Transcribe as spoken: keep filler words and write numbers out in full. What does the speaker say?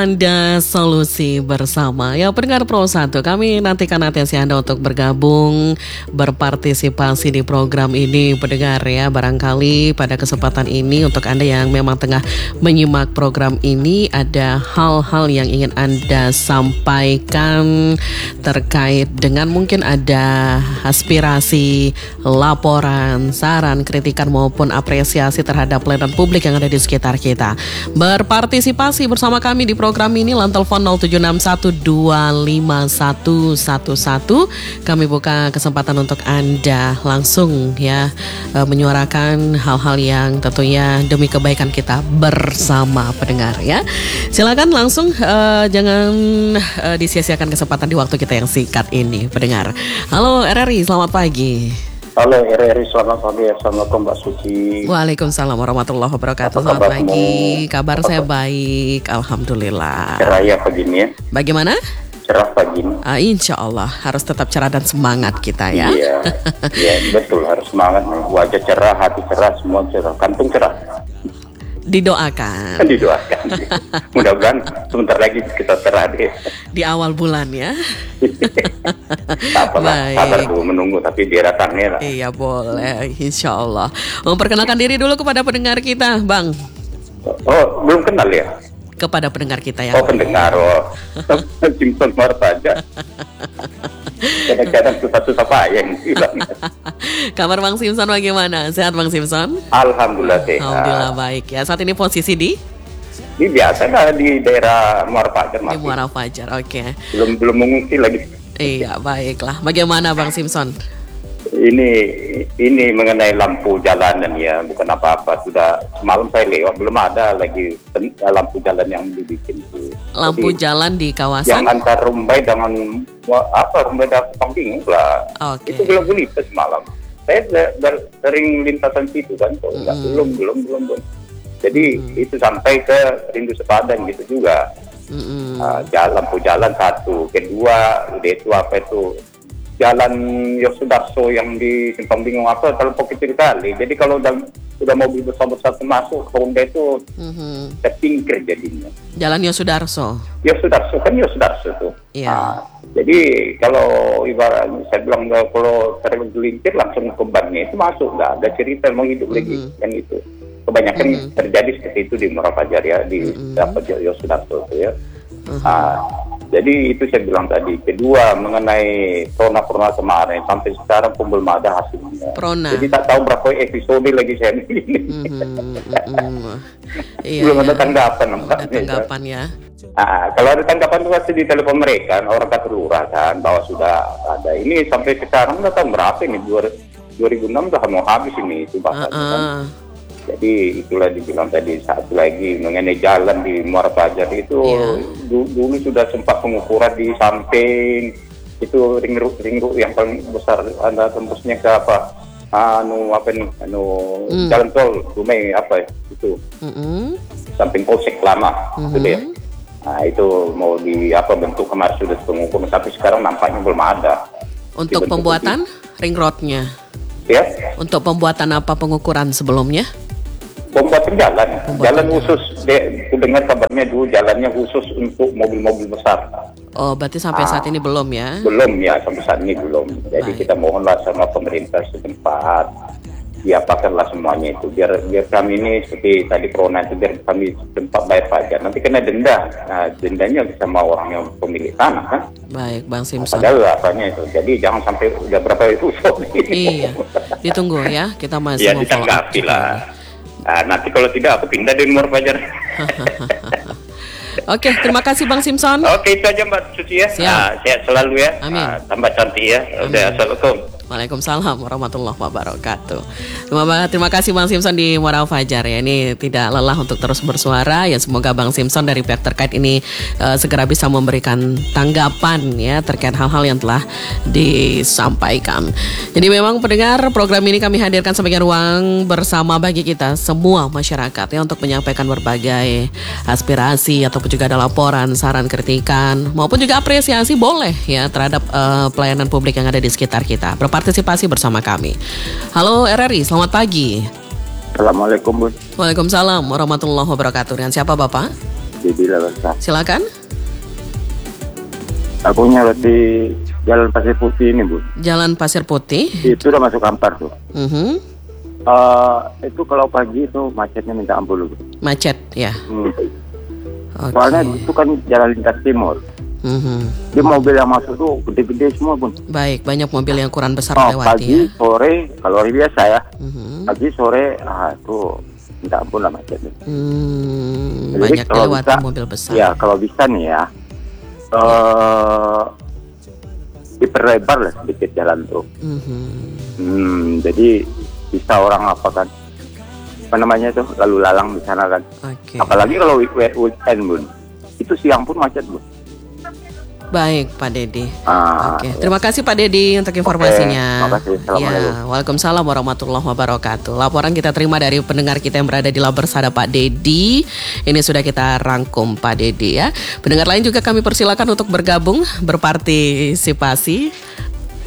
Anda Solusi Bersama. Ya, pendengar Pro satu, kami nantikan atensi Anda untuk bergabung, berpartisipasi di program ini, pendengar ya. Barangkali pada kesempatan ini untuk Anda yang memang tengah menyimak program ini, ada hal-hal yang ingin Anda sampaikan terkait dengan mungkin ada aspirasi, laporan, saran, kritikan maupun apresiasi terhadap pelayanan publik yang ada di sekitar kita. Berpartisipasi bersama kami di program ini, line telepon nol tujuh enam satu dua lima satu satu satu. Kami buka kesempatan untuk Anda langsung ya menyuarakan hal-hal yang tentunya demi kebaikan kita bersama, pendengar ya. Silakan langsung, uh, jangan uh, disia-siakan kesempatan di waktu kita yang singkat ini, pendengar. Halo R R I, selamat pagi. Halo R R I, selamat pagi. Assalamualaikum Mbak Suci. Waalaikumsalam warahmatullahi wabarakatuh. Selamat pagi. Kabar saya baik, alhamdulillah. Cerah ya pagi ini ya. Bagaimana? Cerah pagi ini. Ah, insya Allah harus tetap cerah dan semangat kita ya. Iya, iya betul, harus semangat. Wajah cerah, hati cerah, semua cerah, kantung cerah. Didoakan. Didoakan. Mudah-mudahan sebentar lagi kita cerah deh. Di awal bulan ya. Apalah, sabar dulu menunggu, tapi dia datangnya lah. Iya boleh, insya Allah. Memperkenalkan diri dulu kepada pendengar kita, Bang. Oh, belum kenal ya? Kepada pendengar kita ya. Oh, pendengar. Oh, Simpson Marta aja. Kadang-kadang susah-susah payah yang bilang. Kabar Bang Simpson bagaimana? Sehat Bang Simpson? Alhamdulillah sehat. Alhamdulillah baik ya. Saat ini posisi di? Ini biasa lah di daerah Muara Fajar masih. Di Muara Fajar, oke. Okay. Belum belum mengungsi lagi. Iya baiklah. Bagaimana Bang Simpson? Ini ini mengenai lampu jalanan ya, bukan apa-apa. Sudah semalam saya lewat, belum ada lagi lampu jalan yang dibikin itu. Lampu Jadi, jalan di kawasan? Yang antar Rumbai dengan apa Rumbai dan Pangping lah. Okay. Itu belum lintas semalam. Saya sering lintasan situ kan, so, enggak, hmm. belum belum belum belum. Jadi hmm. itu sampai ke Rindu Sepadan gitu juga. Hmm. Uh, jalan lampu jalan satu, kedua udah itu apa itu Jalan Yosudarso yang di Simpang Bingung apa terlalu kecil kali. Jadi kalau udah udah mobil besar-besar masuk ke Honda itu mm-hmm. terpingkir jadinya. Jalan Yosudarso. Yosudarso kan Yosudarso tuh. Iya. Nah, jadi kalau ibarat saya bilang kalau tergelincir langsung ke bannya itu masuk, nggak ada cerita mau hidup lagi mm-hmm. kan itu. Kebanyakan mm-hmm. terjadi seperti itu di Muara Fajar ya, di mm-hmm. dapat Yosudarso itu ya. Mm-hmm. Nah, jadi itu saya bilang tadi. Kedua mengenai Prona-Prona kemarin sampai sekarang pun belum ada hasilnya. Prona. Jadi tak tahu berapa episode lagi saya ini. Mm-hmm, mm-hmm. Iya, belum ada tanggapan. Ada tanggapan ya. Nah, kalau ada tanggapan itu pasti di telepon mereka, orang kata lurah kan bahwa sudah ada. Ini sampai sekarang udah tahun berapa ini? dua ribu enam udah mau habis ini itu bahkan. Uh-uh. Kan? Jadi itulah dibilang tadi, satu lagi mengenai jalan di Muara Fajar itu yeah. du- dulu sudah sempat pengukuran di samping itu ring-ring yang paling besar, anda tembusnya ke apa anu apa nih anu mm. jalan tol Dumai apa itu mm-hmm. samping Polsek lama mm-hmm. itu dia. Nah itu mau di apa bentuk kemarin sudah pengukuran tapi sekarang nampaknya belum ada. Untuk pembuatan itu. Ring roadnya ya? Untuk pembuatan apa pengukuran sebelumnya? Pembuatan jalan, Pembuatan jalan khusus. Aku dengar kabarnya dulu jalannya khusus untuk mobil-mobil besar. Oh, berarti sampai ah, saat ini belum ya? Belum ya, sampai saat ini belum. Jadi Baik. Kita mohonlah sama pemerintah setempat, diapakanlah semuanya itu. Biar biar kami ini seperti tadi Prona itu biar kami tempat bayar pajak. Nanti kena denda, nah, dendanya sama orang yang pemilik tanah kan? Baik, Bang Simpson. Padahal apanya itu. Jadi jangan sampai udah berapa itu. Iya, ditunggu ya. Kita masih ya, ditanggapi lah. Nah, nanti kalau tidak aku pindah di Muara Fajar. Oke, terima kasih Bang Simpson. Oke, itu aja Mbak Suci ya. Siap. Nah, sehat selalu ya. Amin. Nah, tambah cantik ya. Udah, assalamualaikum. Waalaikumsalam warahmatullahi wabarakatuh. Terima, terima kasih Bang Simpson di Muara Fajar ya. Ini tidak lelah untuk terus bersuara ya. Semoga Bang Simpson dari pihak terkait ini uh, segera bisa memberikan tanggapan ya terkait hal-hal yang telah disampaikan. Jadi memang pendengar, program ini kami hadirkan sebagai ruang bersama bagi kita semua masyarakat ya untuk menyampaikan berbagai aspirasi ataupun juga ada laporan, saran, kritikan maupun juga apresiasi boleh ya terhadap uh, pelayanan publik yang ada di sekitar kita. Berpartisipasi bersama kami. Halo R R I, selamat pagi. Assalamualaikum, Bu. Waalaikumsalam warahmatullahi wabarakatuh. Dengan siapa Bapak? Dedi Labarsa. Silakan. Aku nyalot di Jalan Pasir Putih ini, Bu. Jalan Pasir Putih. Itu udah masuk Kampar tuh. Mm-hmm. Uh, itu kalau pagi itu macetnya minta ampun, Bu. Macet, ya. Hmm. Okay. Soalnya itu kan jalan lintas timur. Mm-hmm. Di mobil yang masuk tuh gede-gede semua, Bun. Baik, banyak mobil yang ukuran besar oh, lewati pagi, ya. sore, kalau hari biasa ya. Mm-hmm. Pagi, sore, ah itu minta ampun lah macetnya. Hmm, Jadi banyak kalau dilewati bisa, mobil besar. Ya, kalau bisa nih ya. Uh, diperlebar lah sedikit jalan tuh. Mm-hmm. Hmm, jadi bisa orang apa kan? Apa namanya tuh lalu lalang di sana kan? Okay. Apalagi kalau weekend, Bun. Itu siang pun macet, Bun. Baik, Pak Dedi. Ah, Oke, ya. terima kasih Pak Dedi untuk informasinya. Oke, terima kasih. Assalamualaikum. Ya, Waalaikumsalam warahmatullahi wabarakatuh. Laporan kita terima dari pendengar kita yang berada di Labersada, Pak Dedi. Ini sudah kita rangkum, Pak Dedi ya. Pendengar lain juga kami persilakan untuk bergabung, berpartisipasi.